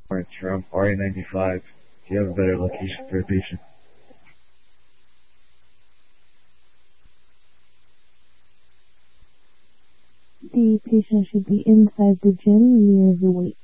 Orange from RA95. Do you have a better location for a patient? The patient should be inside the gym near the weight